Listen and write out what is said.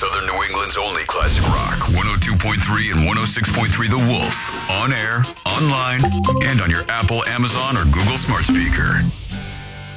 Southern New England's only classic rock. 102.3 and 106.3 The Wolf. On air, online, and on your Apple, Amazon, or Google smart speaker.